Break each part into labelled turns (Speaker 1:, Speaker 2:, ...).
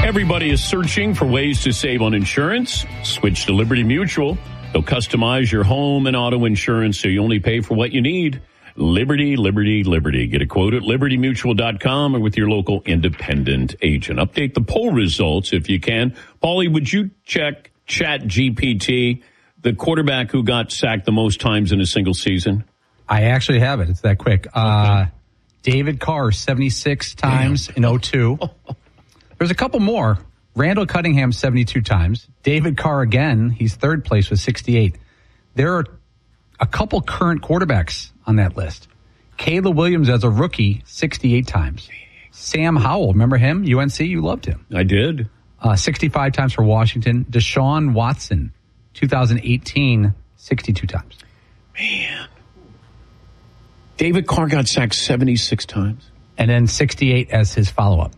Speaker 1: Everybody is searching for ways to save on insurance. Switch to Liberty Mutual. They'll customize your home and auto insurance so you only pay for what you need. Liberty, Liberty, Liberty. Get a quote at libertymutual.com or with your local independent agent. Update the poll results if you can. Paulie, would you check ChatGPT, the quarterback who got sacked the most times in a single season?
Speaker 2: I actually have it. It's that quick. David Carr, 76 times in 02. There's a couple more. Randall Cunningham, 72 times. David Carr again. He's third place with 68. There are a couple current quarterbacks on that list. Caleb Williams as a rookie, 68 times. Sam Howell, remember him? UNC, you loved him.
Speaker 1: I did.
Speaker 2: 65 times for Washington. Deshaun Watson, 2018, 62 times.
Speaker 1: Man. David Carr got sacked 76 times.
Speaker 2: And then 68 as his follow-up.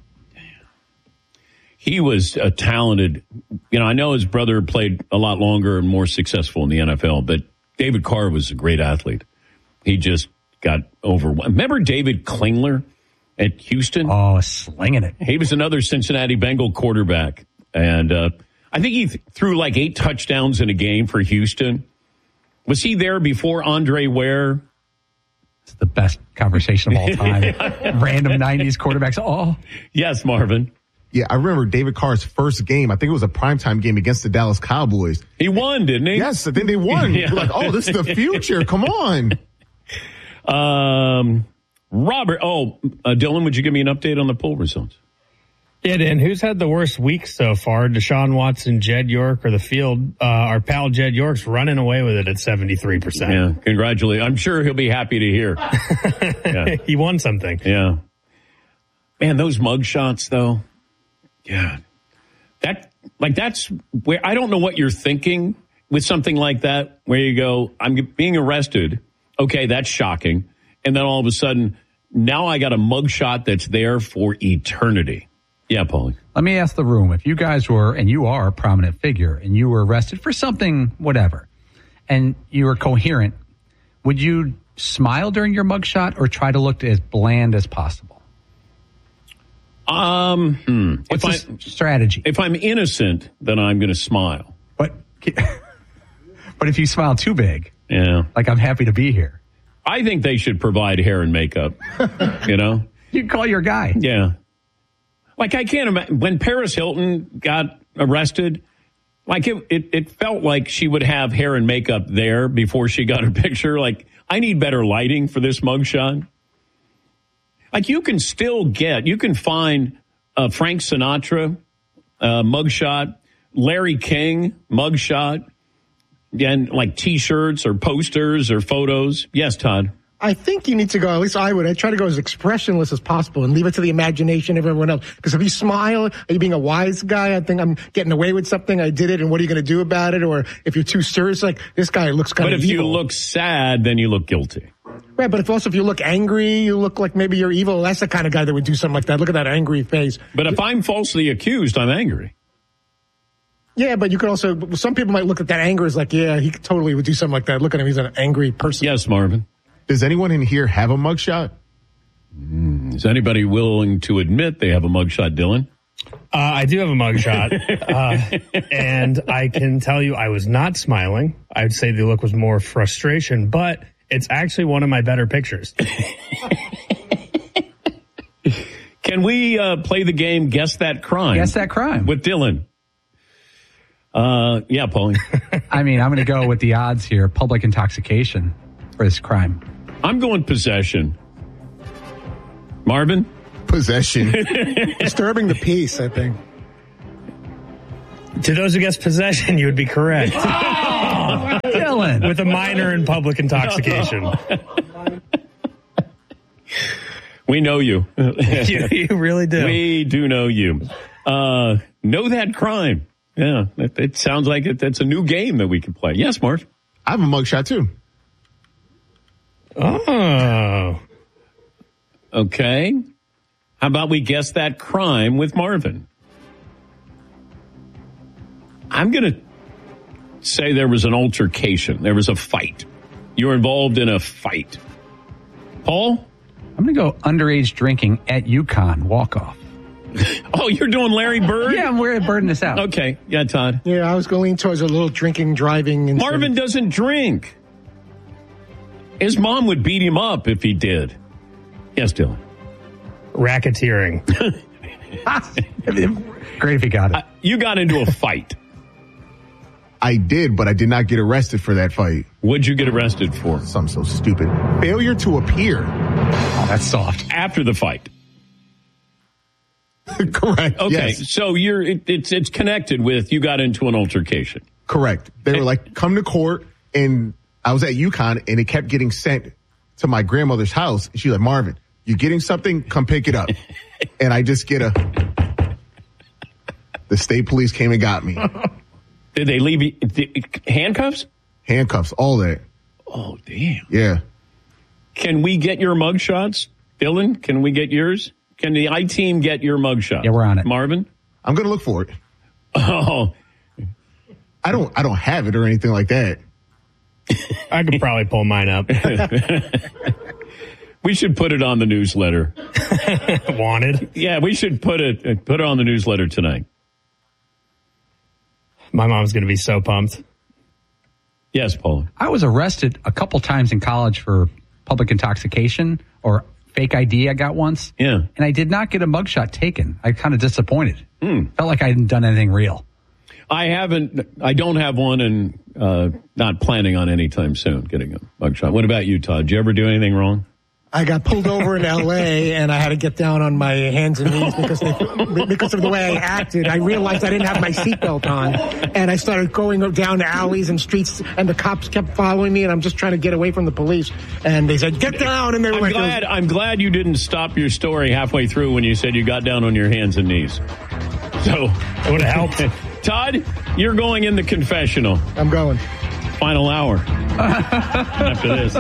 Speaker 1: He was a talented, I know his brother played a lot longer and more successful in the NFL, but David Carr was a great athlete. He just got overwhelmed. Remember David Klingler at Houston?
Speaker 2: Oh, slinging it.
Speaker 1: He was another Cincinnati Bengal quarterback. And I think he threw like 8 touchdowns in a game for Houston. Was he there before Andre Ware?
Speaker 2: It's the best conversation of all time. Random 90s quarterbacks. Oh.
Speaker 1: Yes, Marvin.
Speaker 3: Yeah, I remember David Carr's first game. I think it was a primetime game against the Dallas Cowboys.
Speaker 1: He won, didn't he?
Speaker 3: Yes, I think they won.
Speaker 1: Yeah.
Speaker 3: Like, oh, this is the future. Come on.
Speaker 1: Robert. Dylan, would you give me an update on the poll results?
Speaker 4: Yeah, Dan, who's had the worst week so far? Deshaun Watson, Jed York, or the field? Our pal Jed York's running away with it at 73%.
Speaker 1: Yeah, congratulations. I'm sure he'll be happy to hear.
Speaker 4: Yeah. He won something.
Speaker 1: Yeah. Man, those mug shots, though. Yeah. That's where I don't know what you're thinking with something like that, where you go, I'm being arrested. Okay, that's shocking. And then all of a sudden, now I got a mug shot that's there for eternity. Yeah, Paulie.
Speaker 2: Let me ask the room. If you guys were, and you are a prominent figure, and you were arrested for something, whatever, and you were coherent, would you smile during your mugshot or try to look as bland as possible? What's the strategy?
Speaker 1: If I'm innocent, then I'm going to smile.
Speaker 2: But if you smile too big, like I'm happy to be here.
Speaker 1: I think they should provide hair and makeup,
Speaker 2: You can call your guy.
Speaker 1: Yeah. Like, I can't imagine when Paris Hilton got arrested, like it felt like she would have hair and makeup there before she got her picture. Like, I need better lighting for this mugshot. Like, you can find Frank Sinatra mugshot, Larry King mugshot, and like T-shirts or posters or photos. Yes, Todd.
Speaker 5: I think you need to go, at least I would. I try to go as expressionless as possible and leave it to the imagination of everyone else. Because if you smile, are you being a wise guy? I think I'm getting away with something. I did it, and what are you going to do about it? Or if you're too serious, like, this guy looks kind of evil.
Speaker 1: But if you look sad, then you look guilty.
Speaker 5: Right, but if you look angry, you look like maybe you're evil. That's the kind of guy that would do something like that. Look at that angry face.
Speaker 1: But if I'm falsely accused, I'm angry.
Speaker 5: Yeah, but you could also, some people might look at that anger as like, yeah, he totally would do something like that. Look at him, he's an angry person.
Speaker 1: Yes, Marvin.
Speaker 3: Does anyone in here have a mugshot?
Speaker 1: Is anybody willing to admit they have a mugshot, Dylan?
Speaker 4: I do have a mugshot, and I can tell you I was not smiling. I would say the look was more frustration, but it's actually one of my better pictures.
Speaker 1: Can we play the game Guess That Crime?
Speaker 2: Guess That Crime.
Speaker 1: With Dylan. Yeah, Paulie.
Speaker 2: I mean, I'm going to go with the odds here. Public intoxication for this crime.
Speaker 1: I'm going possession. Marvin?
Speaker 3: Possession.
Speaker 5: Disturbing the peace, I think.
Speaker 4: To those who guess possession, you would be correct.
Speaker 2: Oh, Dylan.
Speaker 4: With a minor in public intoxication.
Speaker 1: We know you.
Speaker 4: You really do.
Speaker 1: We do know you. Know That Crime. Yeah, it sounds like that's a new game that we can play. Yes, Marv?
Speaker 3: I have a mugshot, too.
Speaker 4: Oh.
Speaker 1: Okay. How about we guess that crime with Marvin? I'm going to say there was an altercation. There was a fight. You were involved in a fight. Paul?
Speaker 2: I'm going to go underage drinking at UConn walk-off.
Speaker 1: Oh, you're doing Larry Bird?
Speaker 2: Yeah, we're birding this out.
Speaker 1: Okay. Yeah, Todd.
Speaker 5: Yeah, I was going towards a little drinking, driving. And
Speaker 1: Marvin doesn't drink. His mom would beat him up if he did. Yes, Dylan.
Speaker 4: Racketeering.
Speaker 2: Great if you got it.
Speaker 1: You got into a fight.
Speaker 3: I did, but I did not get arrested for that fight.
Speaker 1: What'd you get arrested for?
Speaker 3: Something so stupid. Failure to appear.
Speaker 2: Oh, that's soft.
Speaker 1: After the fight.
Speaker 3: Correct.
Speaker 1: Okay,
Speaker 3: Yes.
Speaker 1: so it's connected with you got into an altercation.
Speaker 3: Correct. They were like, come to court, and I was at UConn, and it kept getting sent to my grandmother's house. And she's like, Marvin, you getting something? Come pick it up. And I just get the state police came and got me.
Speaker 1: Did they leave you handcuffs?
Speaker 3: Handcuffs, all that.
Speaker 1: Oh, damn.
Speaker 3: Yeah.
Speaker 1: Can we get your mugshots? Dylan, can we get yours? Can the I-team get your mugshot?
Speaker 2: Yeah, we're on it.
Speaker 1: Marvin?
Speaker 3: I'm going to look for it.
Speaker 1: Oh.
Speaker 3: I don't have it or anything like that.
Speaker 4: I could probably pull mine up.
Speaker 1: We should put it on the newsletter.
Speaker 4: Wanted.
Speaker 1: Yeah, we should put it on the newsletter tonight.
Speaker 4: My mom's going to be so pumped.
Speaker 1: Yes, Paul.
Speaker 2: I was arrested a couple times in college for public intoxication or fake ID I got once.
Speaker 1: Yeah.
Speaker 2: And I did not get a mugshot taken. I kind of disappointed. Felt like I hadn't done anything real.
Speaker 1: I don't have one and not planning on anytime soon getting a mugshot. What about you, Todd? Did you ever do anything wrong?
Speaker 5: I got pulled over in L.A. and I had to get down on my hands and knees because of the way I acted. I realized I didn't have my seatbelt on, and I started going down alleys and streets, and the cops kept following me, and I'm just trying to get away from the police. And they said, "Get down!" And they were
Speaker 1: I'm glad you didn't stop your story halfway through when you said you got down on your hands and knees. So
Speaker 4: it would have helped.
Speaker 1: Todd, you're going in the confessional.
Speaker 5: I'm going.
Speaker 1: Final hour. After this.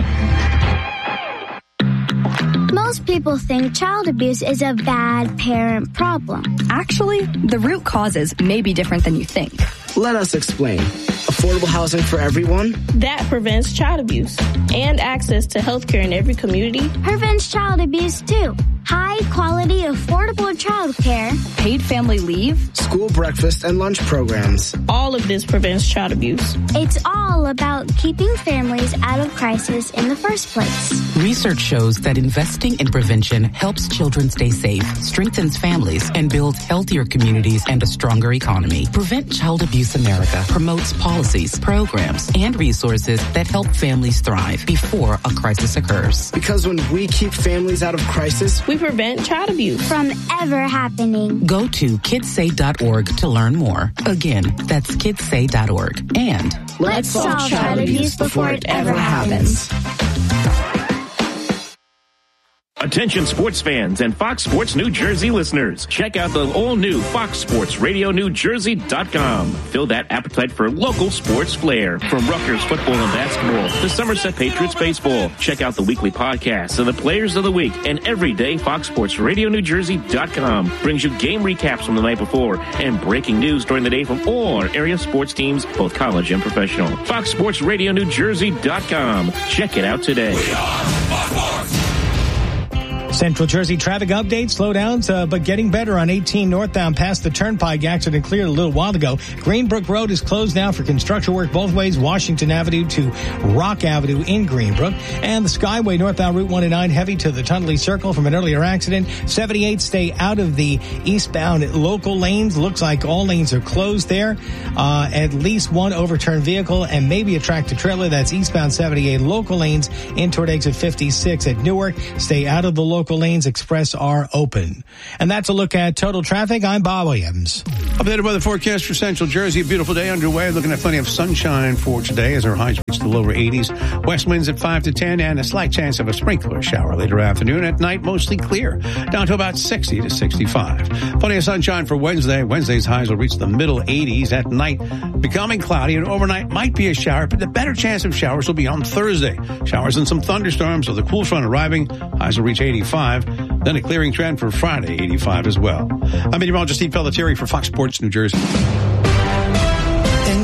Speaker 6: Most people think child abuse is a bad parent problem.
Speaker 7: Actually, the root causes may be different than you think.
Speaker 8: Let us explain. Affordable housing for everyone?
Speaker 9: That prevents child abuse and access to health care in every community.
Speaker 6: Prevents child abuse, too. High quality, affordable child care.
Speaker 7: Paid family leave.
Speaker 8: School breakfast and lunch programs.
Speaker 9: All of this prevents child abuse.
Speaker 6: It's all about keeping families out of crisis in the first place.
Speaker 10: Research shows that investing in prevention helps children stay safe, strengthens families, and builds healthier communities and a stronger economy. Prevent Child Abuse America promotes policies, programs, and resources that help families thrive before a crisis occurs.
Speaker 8: Because when we keep families out of crisis,
Speaker 9: we prevent child abuse
Speaker 6: from ever happening.
Speaker 10: Go to kidssay.org to learn more. Again, that's kidssay.org. And
Speaker 6: let's solve child abuse before it ever happens.
Speaker 11: Attention sports fans and Fox Sports New Jersey listeners. Check out the all-new Fox Sports Radio NewJersey.com. Fill that appetite for local sports flair. From Rutgers football and basketball to Somerset Patriots baseball. Check out the weekly podcasts of the players of the week. And every day, Fox Sports Radio NewJersey.com brings you game recaps from the night before and breaking news during the day from all our area sports teams, both college and professional. Fox Sports Radio NewJersey.com. Check it out today.
Speaker 12: We are Fox Sports. Central Jersey traffic update, slowdowns, but getting better on 18 northbound past the Turnpike. Accident cleared a little while ago. Greenbrook Road is closed now for construction work both ways, Washington Avenue to Rock Avenue in Greenbrook. And the Skyway northbound Route 109 heavy to the Tunnelly Circle from an earlier accident. 78 stay out of the eastbound local lanes. Looks like all lanes are closed there. At least one overturned vehicle and maybe a tractor trailer. That's eastbound 78 local lanes in toward exit 56 at Newark. Stay out of the local lanes. Express are open. And that's a look at total traffic. I'm Bob Williams.
Speaker 13: Updated weather forecast for Central Jersey. A beautiful day underway. Looking at plenty of sunshine for today as our highs reach the lower 80s. West winds at 5 to 10 and a slight chance of a sprinkler shower later afternoon. At night, mostly clear. Down to about 60 to 65. Plenty of sunshine for Wednesday. Wednesday's highs will reach the middle 80s. At night, becoming cloudy and overnight might be a shower, but the better chance of showers will be on Thursday. Showers and some thunderstorms with a cool front arriving. Highs will reach 85. Then a clearing trend for Friday, 85 as well. I'm meteorologist Steve Pelletieri for Fox Sports New Jersey.
Speaker 12: In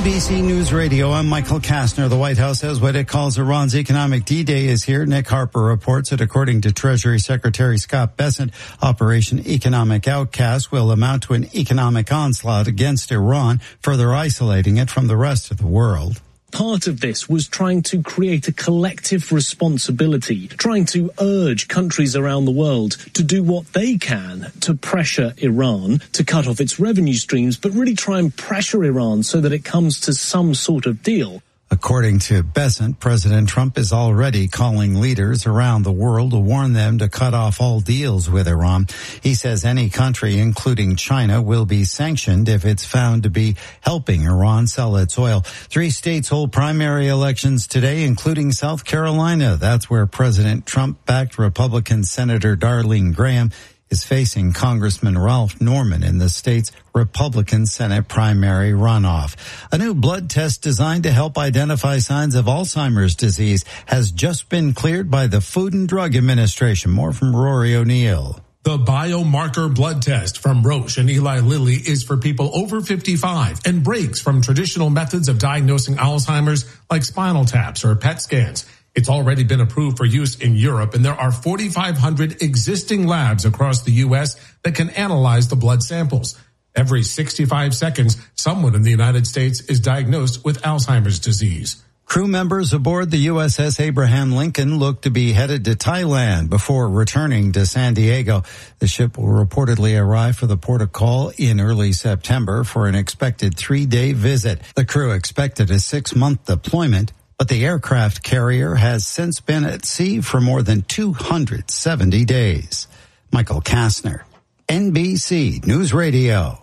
Speaker 14: NBC News Radio, I'm Michael Kastner. The White House says what it calls Iran's economic D-Day is here. Nick Harper reports that according to Treasury Secretary Scott Bessent, Operation Economic Outcast will amount to an economic onslaught against Iran, further isolating it from the rest of the world.
Speaker 15: Part of this was trying to create a collective responsibility, trying to urge countries around the world to do what they can to pressure Iran to cut off its revenue streams, but really try and pressure Iran so that it comes to some sort of deal.
Speaker 14: According to Bessent, President Trump is already calling leaders around the world to warn them to cut off all deals with Iran. He says any country, including China, will be sanctioned if it's found to be helping Iran sell its oil. 3 states hold primary elections today, including South Carolina. That's where President Trump-backed Republican Senator Darlene Graham is facing Congressman Ralph Norman in the state's Republican Senate primary runoff. A new blood test designed to help identify signs of Alzheimer's disease has just been cleared by the Food and Drug Administration. More from Rory O'Neill.
Speaker 16: The biomarker blood test from Roche and Eli Lilly is for people over 55 and breaks from traditional methods of diagnosing Alzheimer's like spinal taps or PET scans. It's already been approved for use in Europe, and there are 4,500 existing labs across the U.S. that can analyze the blood samples. Every 65 seconds, someone in the United States is diagnosed with Alzheimer's disease.
Speaker 14: Crew members aboard the USS Abraham Lincoln look to be headed to Thailand before returning to San Diego. The ship will reportedly arrive for the port of call in early September for an expected 3-day visit. The crew expected a 6-month deployment, but the aircraft carrier has since been at sea for more than 270 days. Michael Kastner, NBC News Radio.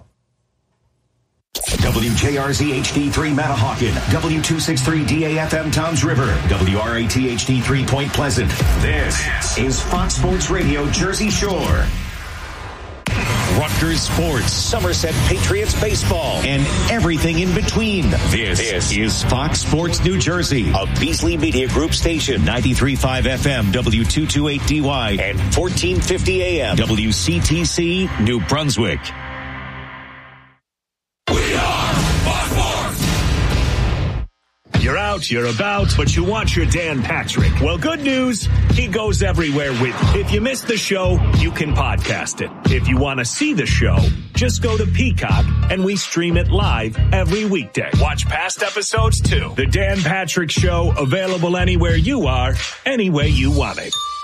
Speaker 17: WJRZ HD3 Matahawkin, W263 DAFM Toms River, WRAT HD3 Point Pleasant. This is Fox Sports Radio Jersey Shore. Rutgers Sports, Somerset Patriots baseball, and everything in between. This is Fox Sports New Jersey, a Beasley Media Group station, 93.5 FM, W228DY, and 1450 AM, WCTC, New Brunswick.
Speaker 18: You're out, you're about, but you want your Dan Patrick. Well, good news, he goes everywhere with you. If you missed the show, you can podcast it. If you want to see the show, just go to Peacock, and we stream it live every weekday. Watch past episodes, too. The Dan Patrick Show, available anywhere you are, any way you want it.